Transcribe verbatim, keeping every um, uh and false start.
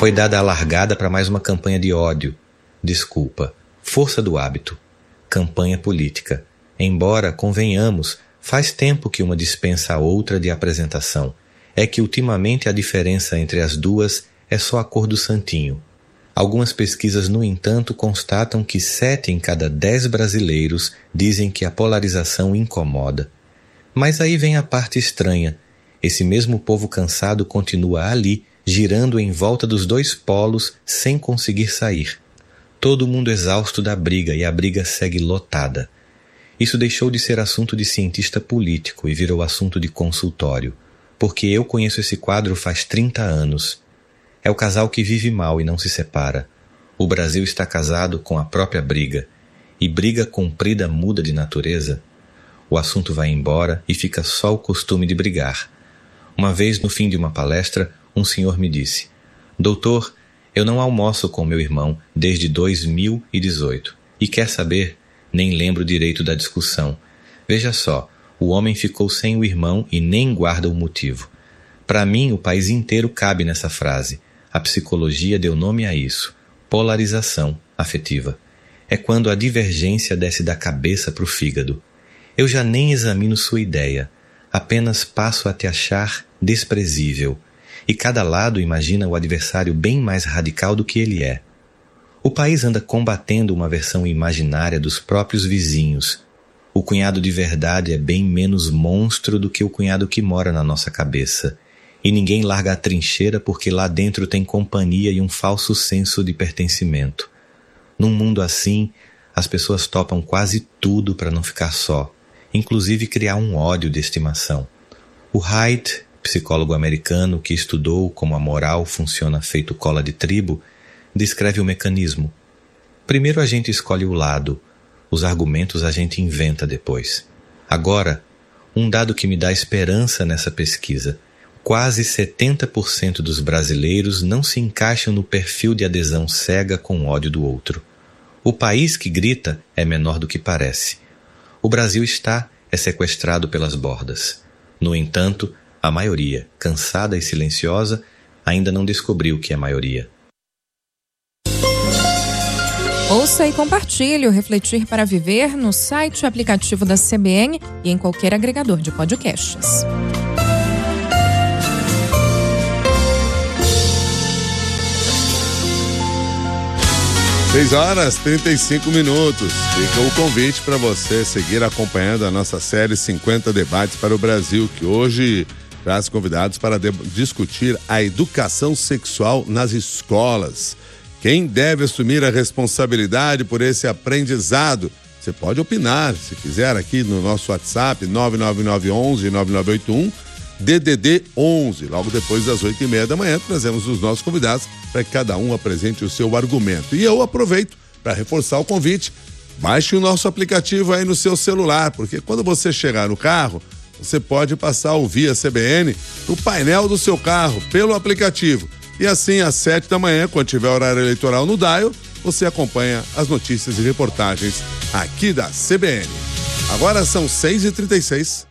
Foi dada a largada para mais uma campanha de ódio. Desculpa. Força do hábito. Campanha política. Embora, convenhamos, faz tempo que uma dispensa a outra de apresentação. É que ultimamente a diferença entre as duas é só a cor do santinho. Algumas pesquisas, no entanto, constatam que sete em cada dez brasileiros dizem que a polarização incomoda. Mas aí vem a parte estranha. Esse mesmo povo cansado continua ali, girando em volta dos dois polos sem conseguir sair. Todo mundo exausto da briga e a briga segue lotada. Isso deixou de ser assunto de cientista político e virou assunto de consultório, porque eu conheço esse quadro faz trinta anos. É o casal que vive mal e não se separa. O Brasil está casado com a própria briga, e briga comprida muda de natureza. O assunto vai embora e fica só o costume de brigar. Uma vez, no fim de uma palestra, um senhor me disse: Doutor, eu não almoço com meu irmão desde dois mil e dezoito. E quer saber? Nem lembro direito da discussão. Veja só, o homem ficou sem o irmão e nem guarda o motivo. Para mim, o país inteiro cabe nessa frase. A psicologia deu nome a isso. Polarização afetiva. É quando a divergência desce da cabeça para o fígado. Eu já nem examino sua ideia. Apenas passo a te achar desprezível. E cada lado imagina o adversário bem mais radical do que ele é. O país anda combatendo uma versão imaginária dos próprios vizinhos. O cunhado de verdade é bem menos monstro do que o cunhado que mora na nossa cabeça. E ninguém larga a trincheira porque lá dentro tem companhia e um falso senso de pertencimento. Num mundo assim, as pessoas topam quase tudo para não ficar só, inclusive criar um ódio de estimação. O Haidt, psicólogo americano que estudou como a moral funciona feito cola de tribo, descreve o mecanismo. Primeiro a gente escolhe o lado, os argumentos a gente inventa depois. Agora, um dado que me dá esperança nessa pesquisa: quase setenta por cento dos brasileiros não se encaixam no perfil de adesão cega com ódio do outro. O país que grita é menor do que parece. O Brasil está é sequestrado pelas bordas. No entanto, a maioria, cansada e silenciosa, ainda não descobriu que é maioria. Ouça e compartilhe o Refletir para Viver no site e aplicativo da C B N e em qualquer agregador de podcasts. seis horas e trinta e cinco minutos. Fica o convite para você seguir acompanhando a nossa série cinquenta Debates para o Brasil, que hoje traz convidados para de- discutir a educação sexual nas escolas. Quem deve assumir a responsabilidade por esse aprendizado? Você pode opinar, se quiser, aqui no nosso WhatsApp, nove nove nove um um nove nove oito um, D D D onze. Logo depois das oito e meia da manhã, trazemos os nossos convidados para que cada um apresente o seu argumento. E eu aproveito para reforçar o convite. Baixe o nosso aplicativo aí no seu celular, porque quando você chegar no carro, você pode passar a ouvir a C B N no painel do seu carro, pelo aplicativo. E assim, às sete da manhã, quando tiver horário eleitoral no Dial, você acompanha as notícias e reportagens aqui da C B N. Agora são seis e trinta e seis.